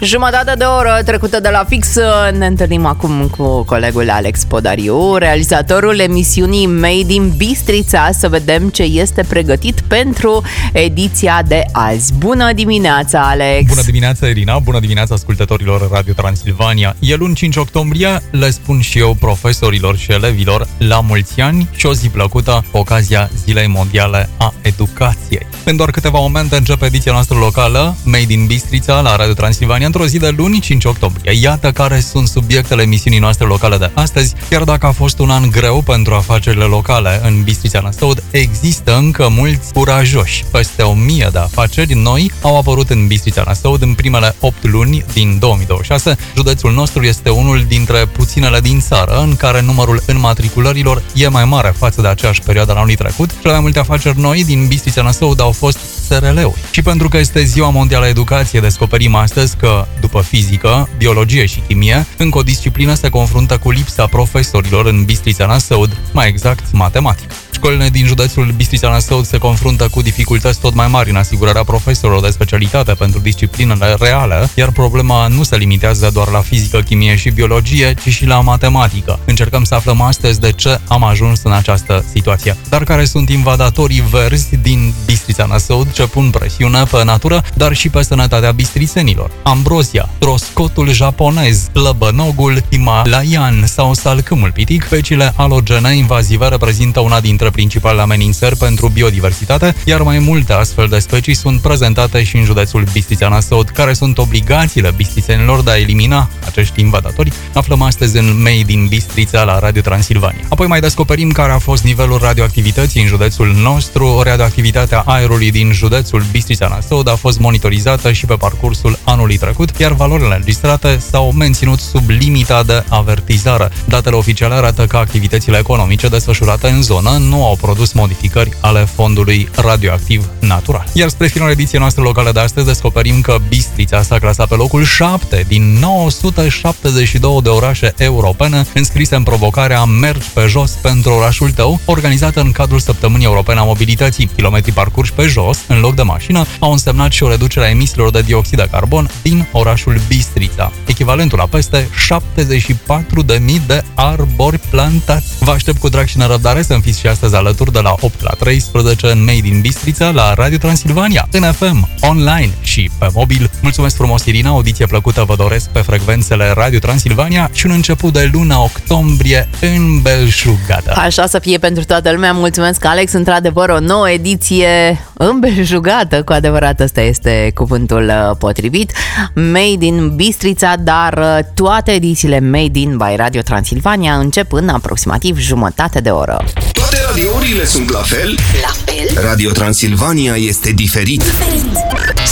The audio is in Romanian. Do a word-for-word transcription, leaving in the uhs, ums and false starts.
Jumătate de oră trecută de la fix. Ne întâlnim acum cu colegul Alex Podariu, realizatorul emisiunii Made in Bistrița, să vedem ce este pregătit pentru ediția de azi. Bună dimineața, Alex! Bună dimineața, Irina! Bună dimineața ascultătorilor Radio Transilvania! E luni cinci octombrie, le spun și eu profesorilor și elevilor la mulți ani și o zi plăcută cu ocazia Zilei Mondiale a Educației. În doar câteva momente începe ediția noastră locală, Made in Bistrița, la Radio Transilvania, într-o zi de luni cinci octombrie. Iată care sunt subiectele emisiunii noastre locale de astăzi. Chiar dacă a fost un an greu pentru afacerile locale în Bistrița Năstăud, există încă mulți curajoși. Peste o mie de afaceri noi au apărut în Bistrița Năstăud în primele opt luni din două mii douăzeci și șase. Județul nostru este unul dintre puținele din țară în care numărul înmatriculărilor e mai mare față de aceeași perioadă la anul trecut. Cele mai multe afaceri noi din Bistrița Năstăud au fost S R L-uri. Și pentru că este Ziua Mondială a Educației, descoperim astăzi că, după fizică, biologie și chimie, încă o disciplină se confruntă cu lipsa profesorilor în Bistrița Năstăud, mai exact matematică. Școlile din județul Bistrița Năstăud se confruntă cu dificultăți tot mai mari în asigurarea profesorilor de specialitate pentru disciplinele reale, iar problema nu se limitează doar la fizică, chimie și biologie, ci și la matematică. Încercăm să aflăm astăzi de ce am ajuns în această situație. Dar care sunt invadatorii verzi din Bistrița Năstăud ce pun presiune pe natură, dar și pe sănătatea bistrițenilor? Ambrozia, troscotul japonez, lăbănogul himalaian sau salcâmul pitic, speciile alogene invazive reprezintă una dintre principalele amenințări pentru biodiversitate, iar mai multe astfel de specii sunt prezentate și în județul Bistrița Năstăud. Care sunt obligațiile bistrițenilor de a elimina acești invadatori? Aflăm astăzi în Made in Bistrița la Radio Transilvania. Apoi mai descoperim care a fost nivelul radioactivității în județul nostru. Radioactivitatea aerului din județul Bistrița Năstăud a fost monitorizată și pe parcursul anului trecut, iar valorile înregistrate s-au menținut sub limita de avertizare. Datele oficiale arată că activitățile economice desfășurate în zonă nu au produs modificări ale fondului radioactiv natural. Iar spre finalul ediției noastre locale de astăzi descoperim că Bistrița s-a clasat pe locul șapte din nouă sute șaptezeci și doi de orașe europene înscrise în provocarea Mergi pe jos pentru orașul tău, organizată în cadrul Săptămânii Europene a Mobilității. Kilometrii parcurși pe jos, în loc de mașină, au însemnat și o reducere a emisiilor de dioxid de carbon din orașul Bistrița, echivalentul la peste șaptezeci și patru de mii de arbori plantați. Vă aștept cu drag și nerăbdare să-mi fiți și astăzi alături de la opt la treisprezece în Made in Bistrița la Radio Transilvania, în F M, online și pe mobil. Mulțumesc frumos, Irina, audiție plăcută vă doresc pe frecvențele Radio Transilvania și un început de luna octombrie îmbelșugată. Așa să fie pentru toată lumea. Mulțumesc, Alex, într-adevăr o nouă ediție îmbelșugată, cu adevărat ăsta este cuvântul potrivit. Made in Bistrița, dar toate edițiile Made in by Radio Transilvania încep în aproximativ jumătate de oră. Toate radiourile sunt la fel? La fel? Radio Transilvania este diferit. Diferit.